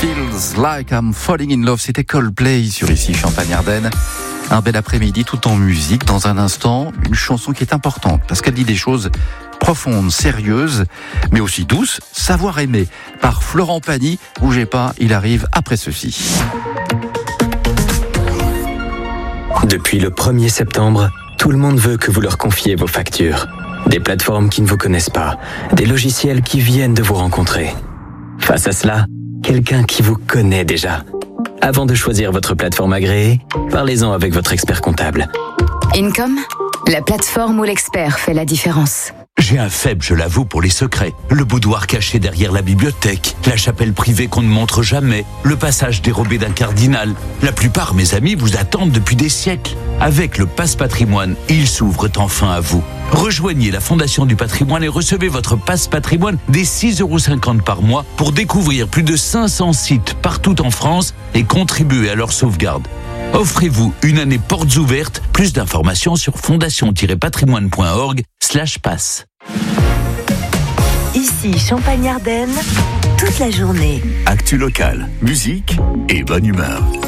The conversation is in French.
Feels Like I'm Falling in Love, c'était Coldplay sur ici Champagne-Ardenne. Un bel après-midi tout en musique. Dans un instant, une chanson qui est importante parce qu'elle dit des choses profondes, sérieuses, mais aussi douces. Savoir aimer par Florent Pagny. Bougez pas, il arrive après ceci. Depuis le 1er septembre, tout le monde veut que vous leur confiez vos factures. Des plateformes qui ne vous connaissent pas, des logiciels qui viennent de vous rencontrer. Face à cela, quelqu'un qui vous connaît déjà. Avant de choisir votre plateforme agréée, parlez-en avec votre expert comptable. Income, la plateforme où l'expert fait la différence. J'ai un faible, je l'avoue, pour les secrets. Le boudoir caché derrière la bibliothèque, la chapelle privée qu'on ne montre jamais, le passage dérobé d'un cardinal. La plupart, mes amis, vous attendent depuis des siècles. Avec le Pass Patrimoine, ils s'ouvrent enfin à vous. Rejoignez la Fondation du Patrimoine et recevez votre Pass Patrimoine des 6,50 € par mois pour découvrir plus de 500 sites partout en France et contribuer à leur sauvegarde. Offrez-vous une année portes ouvertes. Plus d'informations sur fondation-patrimoine.org/pass. Ici Champagne-Ardenne, toute la journée. Actu local, musique et bonne humeur.